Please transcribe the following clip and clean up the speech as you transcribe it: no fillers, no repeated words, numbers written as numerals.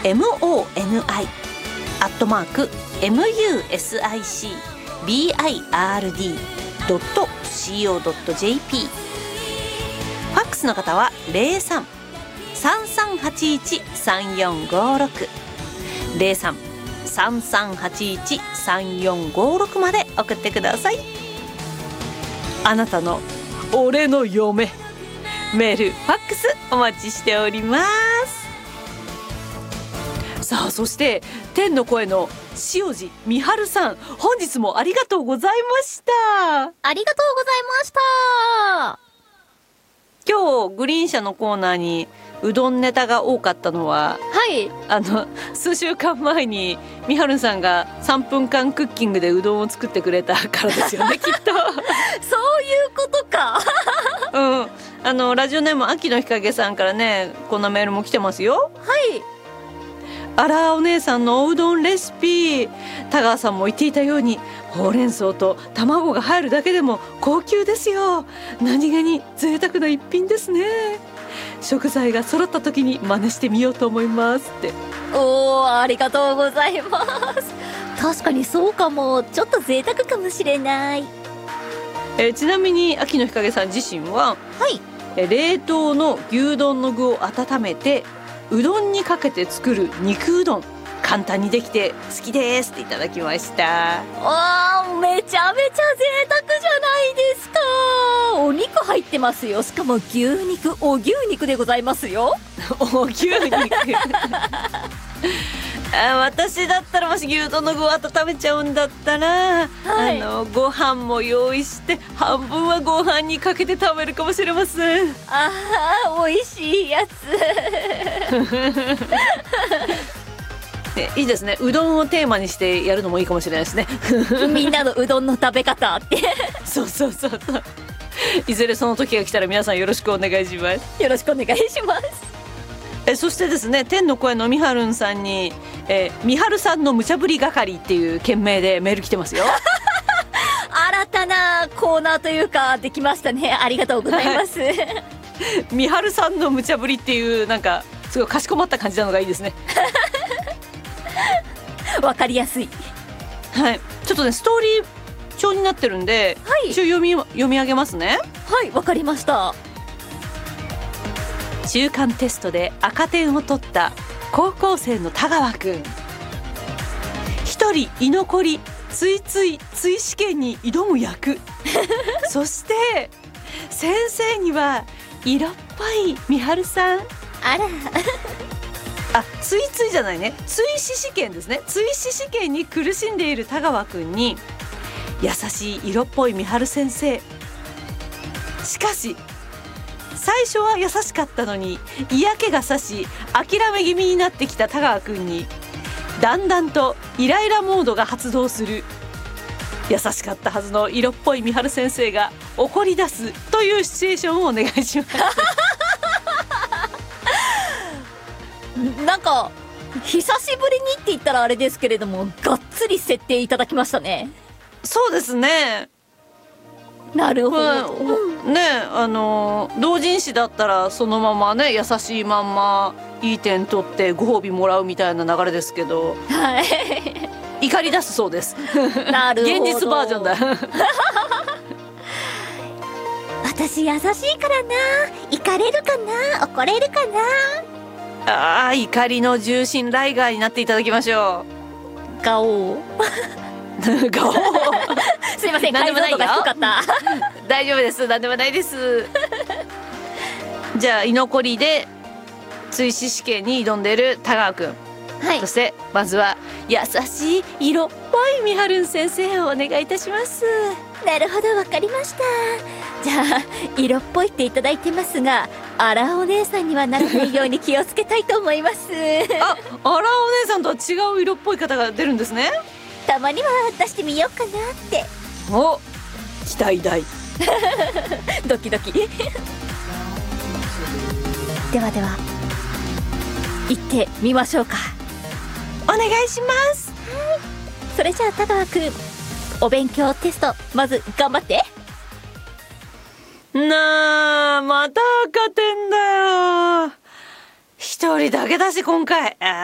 MONI@musicbird.co.jp。 ファックスの方は03-3381-3456 03-3381-3456まで送ってください。あなたの俺の嫁メールファックスお待ちしております。さあ、そして天の声の塩路美春さん、本日もありがとうございました。 ありがとうございました。 今日グリーン車のコーナーにうどんネタが多かったのは、 はい、 数週間前にみはるさんが3分間クッキングでうどんを作ってくれたからですよねきっとそういうことかラジオネーム秋の日陰さんからね、こんなメールも来てますよ。 はい。 あら、お姉さんのおうどんレシピ、田川さんも言っていたようにほうれん草と卵が入るだけでも高級ですよ。何気に贅沢な一品ですね。食材が揃った時に真似してみようと思いますって。 おー、ありがとうございます。確かにそうかも。ちょっと贅沢かもしれない。 ちなみに秋の日陰さん自身は、 はい、 冷凍の牛丼の具を温めてうどんにかけて作る肉うどん、簡単にできて好きですっていただきました。 めちゃめちゃ贅沢じゃないですか。お肉入ってますよ。しかも牛肉、お牛肉でございますよ。 お牛肉私だったら、もし牛丼の具を温めちゃうんだったら、はい、ご飯も用意して半分はご飯にかけて食べるかもしれません。 美味しいやついいですね。うどんをテーマにしてやるのもいいかもしれないですねみんなのうどんの食べ方ってそういずれその時が来たら皆さんよろしくお願いします。 よろしくお願いします。 そしてですね、天の声のみはるんさんに、みはるさんの無茶ぶり係っていう件名でメール来てますよ新たなコーナーというかできましたね。ありがとうございます、はい、 みはるさんの無茶ぶりっていう、なんかすごいかしこまった感じなのがいいですねわかりやすい。 はい、ちょっとねストーリー調になってるんで、はい、一応読み上げますね。 はい、わかりました。 中間テストで赤点を取った高校生の田川くん、一人居残り追試験に挑む役そして先生には色っぽいみはるさん。追じゃないね、追試試験ですね。追試試験に苦しんでいる田川くんに優しい色っぽいみはる先生。しかし最初は優しかったのに嫌気がさし諦め気味になってきた田川くんにだんだんとイライラモードが発動する。優しかったはずの色っぽいみはる先生が怒り出すというシチュエーションをお願いしますなんか久しぶりにって言ったらあれですけれども、がっつり設定いただきましたね。 そうですね。 なるほど、 ね、同人誌だったらそのままね、優しいまんまいい点取ってご褒美もらうみたいな流れですけど、 はい怒り出すそうです。 なるほど、 現実バージョンだ私優しいからな、怒れるかな、怒れるかな。怒りの重心ライガーになっていただきましょう。ガオーガオーすいません、解像度が低かった大丈夫です、何でもないですじゃあ居残りで追試試験に挑んでいる田川くん、はい、そしてまずは優しい色っぽいみはるん先生をお願いいたします。 なるほど、わかりました。じゃあ色っぽいっていただいてますが、あらお姉さんにはならないように気をつけたいと思いますあらお姉さんとは違う色っぽい方が出るんですね。 たまには出してみようかなって。 お、期待大ドキドキではでは行ってみましょうか。 お願いします。 はい、それじゃあ田川くん、お勉強テストまず頑張って。 なあ、また赤点だよ。一人だけだし今回。